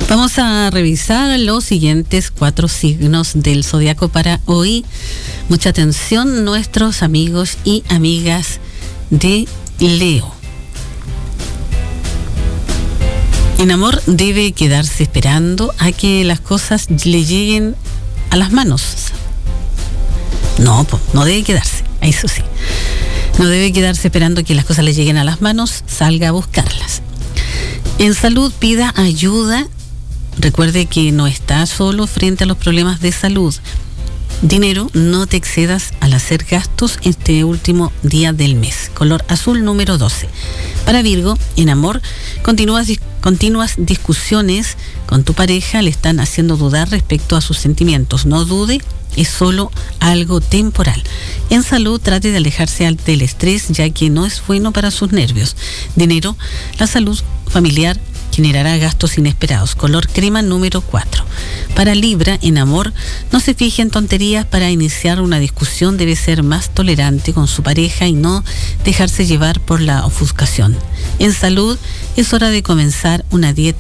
Vamos a revisar los siguientes 4 signos del zodiaco para hoy. Mucha atención, nuestros amigos y amigas de Leo. En amor debe quedarse esperando a que las cosas le lleguen a las manos. No debe quedarse, eso sí. No debe quedarse esperando que las cosas le lleguen a las manos, salga a buscarlas. En salud pida ayuda. Recuerde que no está solo frente a los problemas de salud. Dinero, no te excedas al hacer gastos este último día del mes. Color azul número 12. Para Virgo, en amor, continuas discusiones con tu pareja le están haciendo dudar respecto a sus sentimientos. No dude, es solo algo temporal. En salud, trate de alejarse del estrés, ya que no es bueno para sus nervios. Dinero, la salud familiar generará gastos inesperados. Color crema número 4. Para Libra, en amor, no se fije en tonterías. Para iniciar una discusión debe ser más tolerante con su pareja y no dejarse llevar por la ofuscación. En salud, es hora de comenzar una dieta